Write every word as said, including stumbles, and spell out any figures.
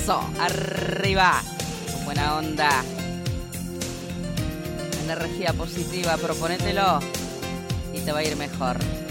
Eso, arriba. Buena onda. Energía positiva, proponételo y te va a ir mejor.